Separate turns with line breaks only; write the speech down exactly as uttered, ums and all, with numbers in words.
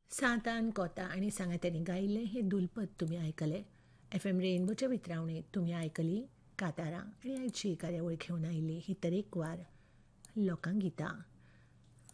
सातान कोता आणि सांगात्यांनी गायिल्लें हें दुलपद तुमी आयकलें. एफ एम रेनबोच्या वितरावणेंत तुमी आयकली कांतारां आनी आयची कार्यावळ घेवन आयिल्ली ही तरेकवार लोकगितां.